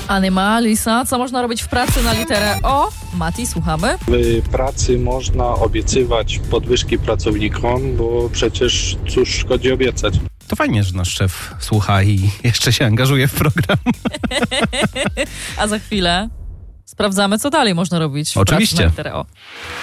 Lisa, co można robić w pracy na literę O? Mati, słuchamy. W pracy można obiecywać podwyżki pracownikom, bo przecież cóż szkodzi obiecać. To fajnie, że nasz szef słucha i jeszcze się angażuje w program. A za chwilę sprawdzamy, co dalej można robić w Oczywiście. pracy na literę O.